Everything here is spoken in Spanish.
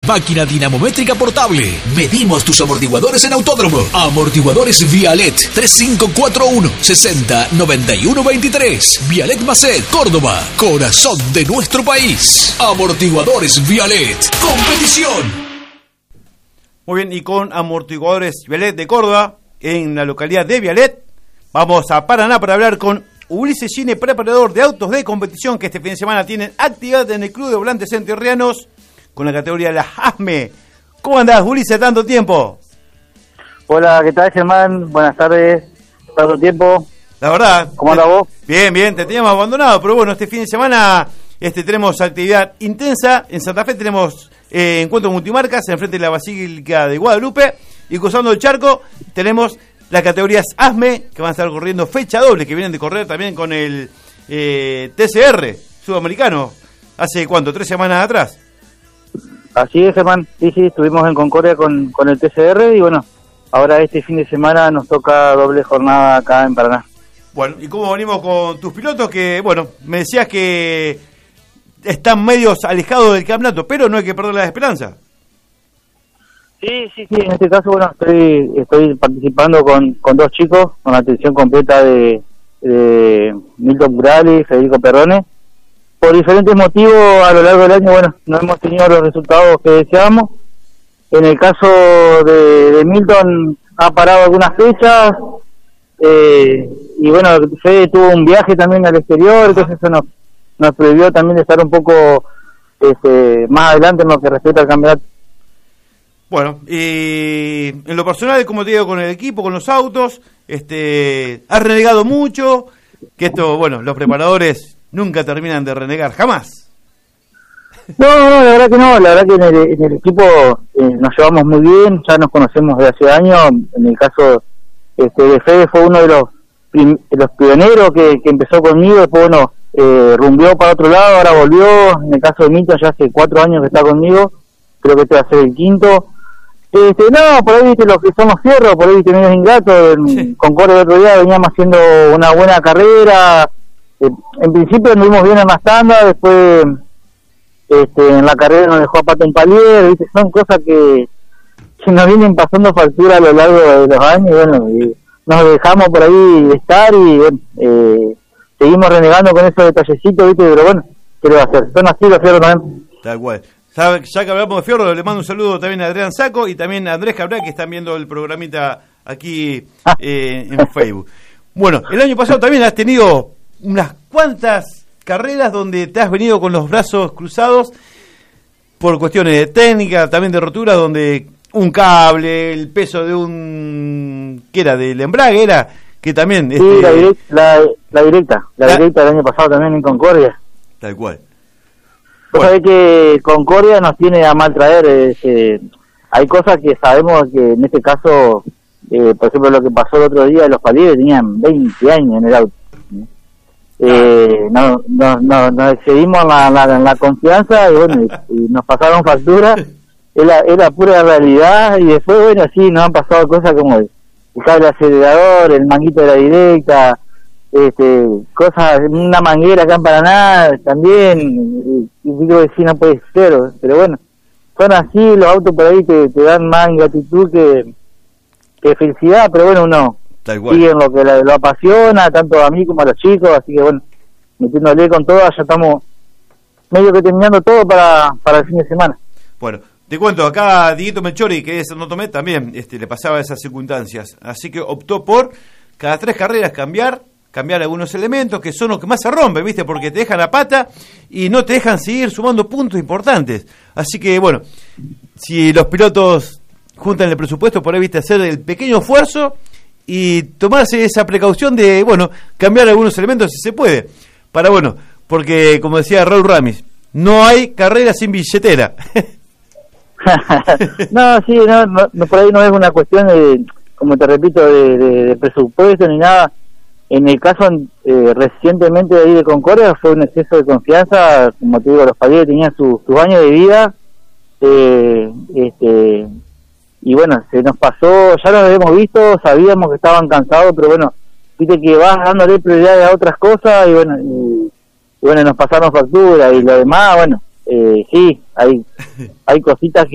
máquina dinamométrica portable. Medimos tus amortiguadores en autódromo. Amortiguadores Vialet 3541 60 91 23. Vialet Macet, Córdoba, corazón de nuestro país. Amortiguadores Vialet, competición. Muy bien, y con Amortiguadores Vialet de Córdoba, en la localidad de Vialet, vamos a Paraná para hablar con Ulises Gine, preparador de autos de competición, que este fin de semana tienen actividad en el Club de Volantes Entrerrianos con la categoría de la ASME. ¿Cómo andás, Ulises, tanto tiempo? Hola, ¿qué tal, Germán? Buenas tardes, tanto tiempo. La verdad. ¿Cómo andás vos? Bien, te teníamos abandonado, pero bueno, este fin de semana tenemos actividad intensa. En Santa Fe tenemos encuentros multimarcas enfrente de la Basílica de Guadalupe, y cruzando el charco tenemos las categorías ASME, que van a estar corriendo fecha doble, que vienen de correr también con el TCR sudamericano, hace ¿cuánto? 3 semanas atrás. Así es, Germán. Sí, estuvimos en Concordia con el TCR, y bueno, ahora este fin de semana nos toca doble jornada acá en Paraná. Bueno, ¿y cómo venimos con tus pilotos? Que, bueno, me decías que están medios alejados del campeonato, pero no hay que perder la esperanza. Sí, en este caso, bueno, estoy participando con 2 chicos, con la atención completa de Milton Burali y Federico Perrone. Por diferentes motivos, a lo largo del año, bueno, no hemos tenido los resultados que deseábamos. En el caso de Milton, ha parado algunas fechas, y bueno, Fede tuvo un viaje también al exterior, entonces eso nos prohibió también de estar un poco más adelante en lo que respecta al campeonato. Bueno, y en lo personal, como te digo, con el equipo, con los autos, has renegado mucho, que esto, bueno, los preparadores nunca terminan de renegar, jamás. No, la verdad que no, la verdad que en el equipo nos llevamos muy bien, ya nos conocemos de hace años. En el caso de Fede fue uno de los pioneros que empezó conmigo, después bueno, rumbeó para otro lado, ahora volvió. En el caso de Milton ya hace 4 años que está conmigo, creo que este va a ser el 5º. No, por ahí viste lo que somos fierros, por ahí viste medio ingrato. En Concordia el otro día veníamos haciendo una buena carrera. En principio anduvimos bien en las tandas, después en la carrera nos dejó a pata un palier, ¿viste? Son cosas que nos vienen pasando factura a lo largo de los años, y bueno, y nos dejamos por ahí estar, y bueno, seguimos renegando con esos detallecitos, ¿viste? Pero bueno, ¿qué le va a hacer? Son así los fierros también. Tal cual. Ya que hablamos de fierro, le mando un saludo también a Adrián Saco y también a Andrés Cabral, que están viendo el programita aquí en Facebook. Bueno, el año pasado también has tenido unas cuantas carreras donde te has venido con los brazos cruzados por cuestiones de técnica, también de rotura, donde un cable, el peso de ¿qué era? Del embrague, era que también... Sí, la directa del año pasado también en Concordia. Tal cual. Vos sabés que Concordia nos tiene a mal traer. Hay cosas que sabemos que en este caso, por ejemplo, lo que pasó el otro día, los palieres tenían 20 años en el auto. Nos excedimos en la confianza, y bueno, y nos pasaron facturas. Es la pura realidad, y después, bueno, sí, nos han pasado cosas como el cable acelerador, el manguito de la directa, cosas, una manguera acá en Paraná también, y digo que sí, no puede ser, pero bueno, son así, los autos por ahí te dan más ingratitud que felicidad, pero bueno, uno sigue en lo que lo apasiona, tanto a mí como a los chicos, así que bueno, metiéndole con todo, ya estamos medio que terminando todo para el fin de semana. Bueno, te cuento, acá Dieguito Melchori, que es Santo Tomé, también le pasaba esas circunstancias, así que optó por cada 3 carreras cambiar algunos elementos que son los que más se rompen, ¿viste? Porque te dejan la pata y no te dejan seguir sumando puntos importantes. Así que, bueno, si los pilotos juntan el presupuesto, por ahí, ¿viste? Hacer el pequeño esfuerzo y tomarse esa precaución de, bueno, cambiar algunos elementos si se puede. Bueno, porque, como decía Raúl Ramis, no hay carrera sin billetera. No, sí, no, por ahí no es una cuestión de, como te repito, de presupuesto ni nada. En el caso recientemente de ahí de Concordia fue un exceso de confianza, como te digo, los palieres tenían sus años de vida, y bueno, se nos pasó, ya lo habíamos visto, sabíamos que estaban cansados, pero bueno, viste que vas dándole prioridad a otras cosas, y bueno, nos pasaron factura, y lo demás, bueno, sí, hay cositas